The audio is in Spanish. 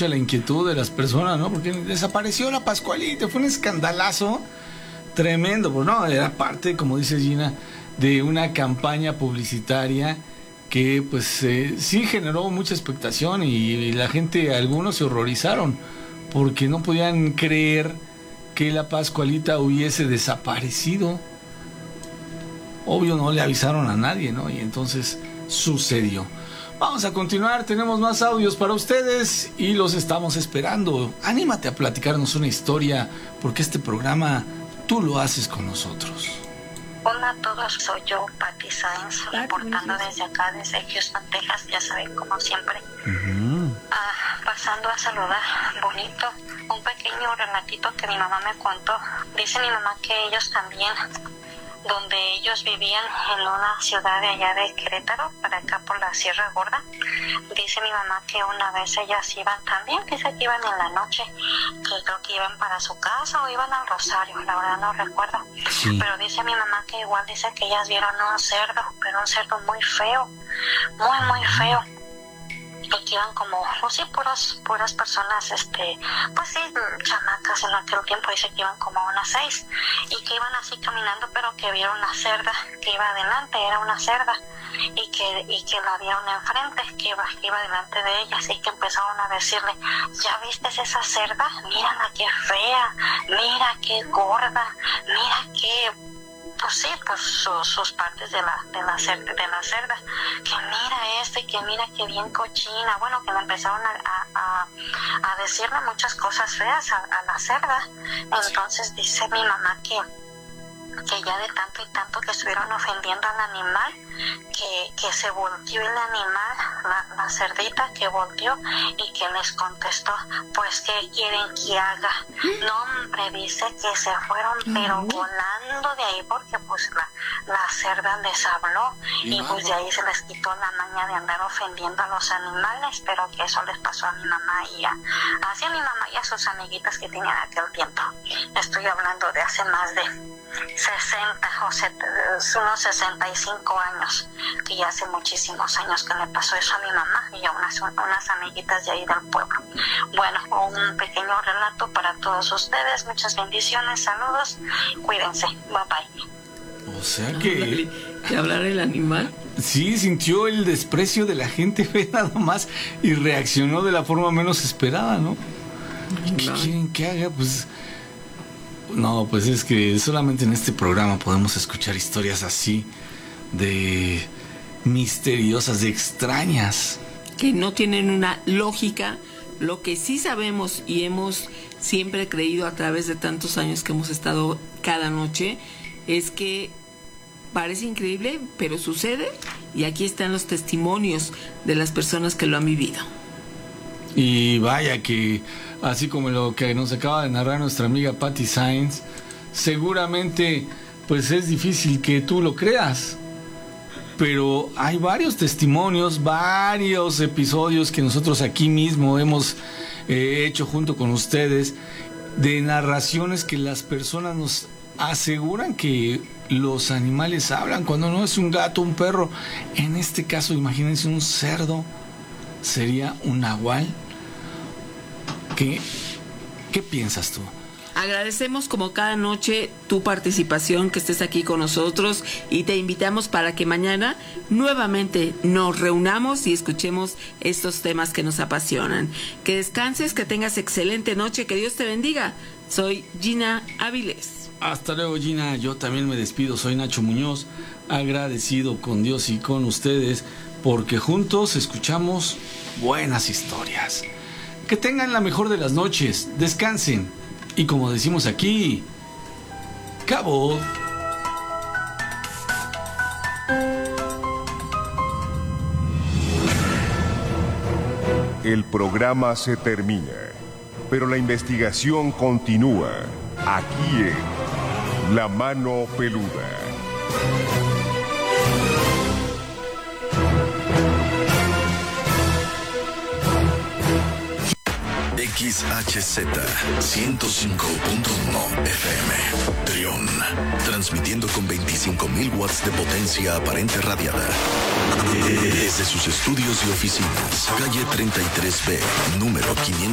mucha la inquietud de las personas, ¿no? Porque desapareció la Pascualita, fue un escandalazo tremendo, pues no, era parte, como dice Gina, de una campaña publicitaria que pues sí generó mucha expectación y la gente, algunos se horrorizaron porque no podían creer que la Pascualita hubiese desaparecido. Obvio, no le avisaron a nadie, ¿no? Y entonces sucedió. Vamos a continuar, tenemos más audios para ustedes y los estamos esperando. Anímate a platicarnos una historia, porque este programa tú lo haces con nosotros. Hola a todos, soy yo, Patti Sáenz, reportando desde acá, desde Houston, Texas, ya saben, como siempre. Pasando a saludar, bonito, un pequeño relatito que mi mamá me contó. Dice mi mamá que ellos también, donde ellos vivían en una ciudad de allá de Querétaro, para acá por la Sierra Gorda, dice mi mamá que una vez ellas iban también, dice que iban en la noche, que creo que iban para su casa o iban al Rosario, la verdad no recuerdo, sí. Pero dice mi mamá que igual dice que ellas vieron un cerdo, pero un cerdo muy feo, muy feo. Y que iban como, pues sí, puras personas, pues sí, chamacas en aquel tiempo, dice que iban como unas 6, y que iban así caminando, pero que vieron una cerda que iba adelante, era una cerda, y que la vieron enfrente, que iba delante de ellas, y que empezaron a decirle, ¿ya viste esa cerda? Mírala qué fea, mira qué gorda, mira qué... Pues sí, pues sus partes de la cerda, que mira que mira que bien cochina, bueno, que le empezaron a decirle muchas cosas feas a la cerda. Entonces dice mi mamá que ya de tanto y tanto que estuvieron ofendiendo al animal, que se volteó el animal, la cerdita que volteó, y que les contestó, pues ¿qué quieren que haga? No, hombre, dice que se fueron pero volando de ahí, porque pues la cerda les habló, y pues de ahí se les quitó la maña de andar ofendiendo a los animales, pero que eso les pasó a mi mamá y a mi mamá y a sus amiguitas que tenían aquel tiempo. Estoy hablando de hace más de 60 o unos 65 años, que ya hace muchísimos años que le pasó eso a mi mamá y a unas amiguitas de ahí del pueblo. Bueno, un pequeño relato para todos ustedes, muchas bendiciones, saludos, cuídense, bye bye. O sea que... ¿De hablar el animal? Sí, sintió el desprecio de la gente, ve nada más, y reaccionó de la forma menos esperada, ¿no? ¿Y qué quieren que haga? Pues... No, pues es que solamente en este programa podemos escuchar historias así, de misteriosas, de extrañas. Que no tienen una lógica. Lo que sí sabemos y hemos siempre creído a través de tantos años que hemos estado cada noche, es que parece increíble, pero sucede, y aquí están los testimonios de las personas que lo han vivido. Y vaya que, así como lo que nos acaba de narrar nuestra amiga Patti Sáenz, seguramente pues es difícil que tú lo creas, pero hay varios testimonios, varios episodios que nosotros aquí mismo hemos hecho junto con ustedes, de narraciones que las personas nos aseguran que los animales hablan, cuando no es un gato, un perro. En este caso, imagínense un cerdo, sería un nahual. ¿Qué piensas tú? Agradecemos como cada noche tu participación, que estés aquí con nosotros, y te invitamos para que mañana nuevamente nos reunamos y escuchemos estos temas que nos apasionan. Que descanses, que tengas excelente noche, que Dios te bendiga. Soy Gina Áviles. Hasta luego, Gina. Yo también me despido, soy Nacho Muñoz, agradecido con Dios y con ustedes, porque juntos escuchamos buenas historias. Que tengan la mejor de las noches, descansen, y como decimos aquí, ¡cabo! El programa se termina, pero la investigación continúa, aquí en La Mano Peluda. XHZ 105.1 FM Trión, transmitiendo con 25.000 watts de potencia aparente radiada desde sus estudios y oficinas, calle 33B, número 500.